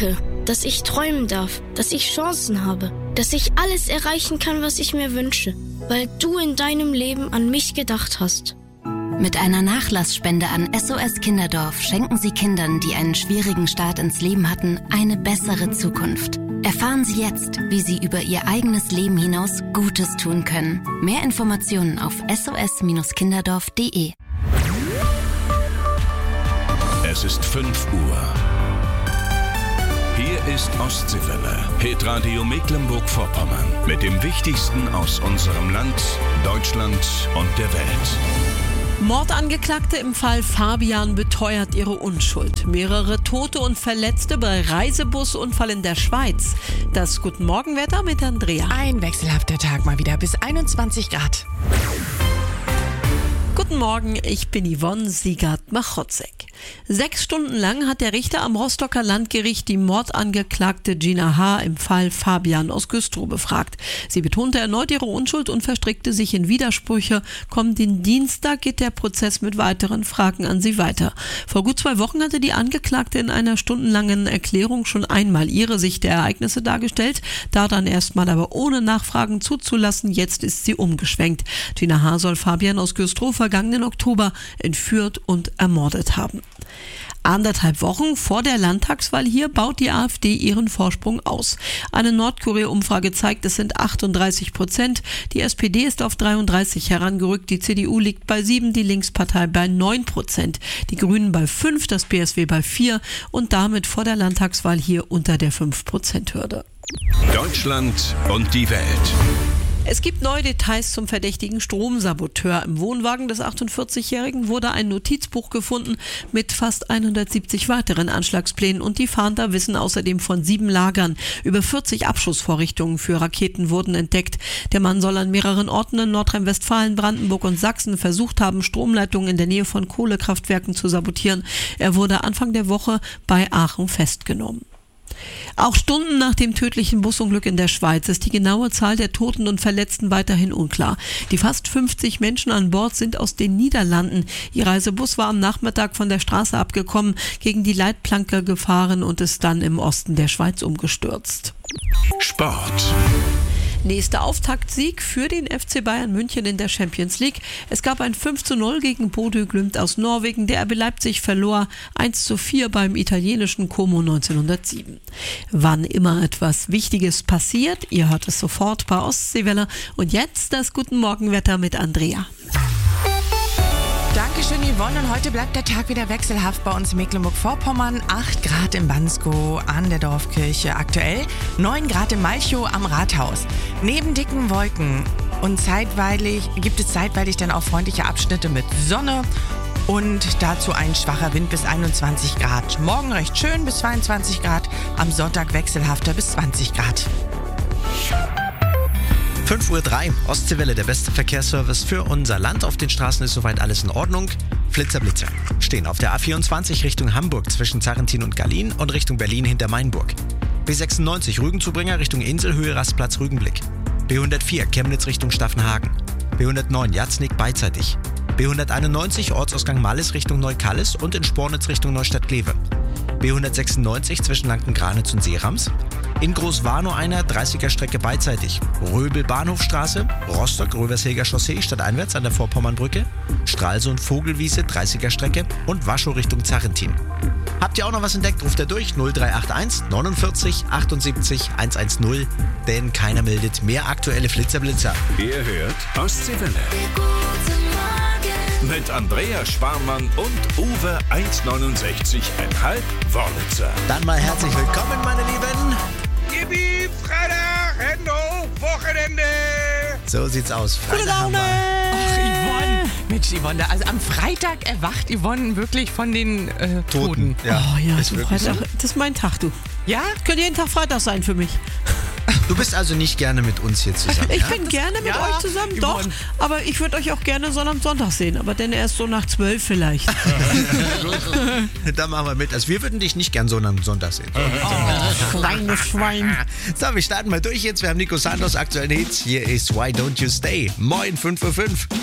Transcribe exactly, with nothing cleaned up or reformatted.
Danke, dass ich träumen darf, dass ich Chancen habe, dass ich alles erreichen kann, was ich mir wünsche, weil du in deinem Leben an mich gedacht hast. Mit einer Nachlassspende an S O S Kinderdorf schenken Sie Kindern, die einen schwierigen Start ins Leben hatten, eine bessere Zukunft. Erfahren Sie jetzt, wie Sie über Ihr eigenes Leben hinaus Gutes tun können. Mehr Informationen auf s o s kinderdorf punkt d e. Es ist fünf Uhr. Hier ist Ostseewelle, Hitradio Mecklenburg-Vorpommern. Mit dem Wichtigsten aus unserem Land, Deutschland und der Welt. Mordangeklagte im Fall Fabian beteuert ihre Unschuld. Mehrere Tote und Verletzte bei Reisebusunfall in der Schweiz. Das Guten Morgenwetter mit Andrea. Ein wechselhafter Tag mal wieder bis einundzwanzig Grad. Guten Morgen, ich bin Yvonne Siegert-Machotzek. Sechs Stunden lang hat der Richter am Rostocker Landgericht die Mordangeklagte Gina H. im Fall Fabian aus Güstrow befragt. Sie betonte erneut ihre Unschuld und verstrickte sich in Widersprüche. Kommenden Dienstag geht der Prozess mit weiteren Fragen an sie weiter. Vor gut zwei Wochen hatte die Angeklagte in einer stundenlangen Erklärung schon einmal ihre Sicht der Ereignisse dargestellt, da dann erstmal aber ohne Nachfragen zuzulassen. Jetzt ist sie umgeschwenkt. Gina H. soll Fabian aus Güstrow vergangenen Oktober entführt und ermordet haben. Anderthalb Wochen vor der Landtagswahl hier baut die AfD ihren Vorsprung aus. Eine Nordkorea-Umfrage zeigt, es sind achtunddreißig Prozent. Die S P D ist auf dreiunddreißig herangerückt, die C D U liegt bei sieben, die Linkspartei bei neun Prozent, die Grünen bei fünf, das P S W bei vier und damit vor der Landtagswahl hier unter der fünf Prozent Hürde. Deutschland und die Welt. Es gibt neue Details zum verdächtigen Stromsaboteur. Im Wohnwagen des achtundvierzigjährigen wurde ein Notizbuch gefunden mit fast hundertsiebzig weiteren Anschlagsplänen und die Fahnder wissen außerdem von sieben Lagern. Über vierzig Abschussvorrichtungen für Raketen wurden entdeckt. Der Mann soll an mehreren Orten in Nordrhein-Westfalen, Brandenburg und Sachsen versucht haben, Stromleitungen in der Nähe von Kohlekraftwerken zu sabotieren. Er wurde Anfang der Woche bei Aachen festgenommen. Auch Stunden nach dem tödlichen Busunglück in der Schweiz ist die genaue Zahl der Toten und Verletzten weiterhin unklar. Die fast fünfzig Menschen an Bord sind aus den Niederlanden. Ihr Reisebus war am Nachmittag von der Straße abgekommen, gegen die Leitplanke gefahren und ist dann im Osten der Schweiz umgestürzt. Sport. Nächster Auftaktsieg für den F C Bayern München in der Champions League. Es gab ein fünf zu null gegen Bodø Glimt aus Norwegen. Der R B Leipzig verlor eins zu vier beim italienischen Como neunzehnhundertsieben. Wann immer etwas Wichtiges passiert, ihr hört es sofort bei Ostseewelle. Und jetzt das Guten Morgenwetter mit Andrea. Dankeschön, Yvonne. Und heute bleibt der Tag wieder wechselhaft bei uns in Mecklenburg-Vorpommern. acht Grad in Banskow an der Dorfkirche aktuell, neun Grad in Malchow am Rathaus. Neben dicken Wolken und zeitweilig gibt es zeitweilig dann auch freundliche Abschnitte mit Sonne und dazu ein schwacher Wind bis einundzwanzig Grad. Morgen recht schön bis zweiundzwanzig Grad, am Sonntag wechselhafter bis zwanzig Grad. fünf Uhr drei, Ostseewelle, der beste Verkehrsservice für unser Land. Auf den Straßen ist soweit alles in Ordnung. Flitzer, Blitzer stehen auf der A vierundzwanzig Richtung Hamburg zwischen Zarrentin und Gallien und Richtung Berlin hinter Mainburg. B sechsundneunzig Rügenzubringer Richtung Inselhöhe, Rastplatz Rügenblick. B hundertvier Chemnitz Richtung Staffenhagen. B hundertneun Jatznig beidseitig. B hunderteinundneunzig Ortsausgang Malles Richtung Neukallis und in Spornitz Richtung Neustadt-Glewe. B hundertsechsundneunzig zwischen Lanken-Granitz und Seerams. In Großwarnow einer dreißiger Strecke beidseitig. Röbel Bahnhofstraße, Rostock Röversheger Chaussee stadteinwärts an der Vorpommernbrücke, Stralsund Vogelwiese dreißiger Strecke und Waschow Richtung Zarrentin. Habt ihr auch noch was entdeckt? Ruft ihr durch null drei acht eins neunundvierzig achtundsiebzig hundertzehn, denn keiner meldet mehr aktuelle Flitzerblitzer. Ihr hört Ostseewelle. Mit Andrea Schwarmann und Uwe eins neunundsechzig Komma fünf Wörlitzer. Dann mal herzlich willkommen, meine Lieben. Yippie, Freitag, Hände hoch, Wochenende. So sieht's aus. Gute Laune! Ach, Yvonne. Mensch, Yvonne, also am Freitag erwacht Yvonne wirklich von den äh, Toten. Ja, Oh ja, ist du wirklich Freitag, so. das ist mein Tag, du. Ja? Könnte jeden Tag Freitag sein für mich. Du bist also nicht gerne mit uns hier zusammen, Ich ja? bin gerne mit ja, euch zusammen, doch. Yvonne. Aber ich würde euch auch gerne Sonntag Sonntag sehen. Aber dann erst so nach zwölf vielleicht. Da machen wir mit. Also wir würden dich nicht gern so am Sonntag sehen. Oh, kleines Schwein. So, wir starten mal durch jetzt. Wir haben Nico Santos, aktuellen Hits. Hier ist Why Don't You Stay. Moin, fünf Uhr fünf.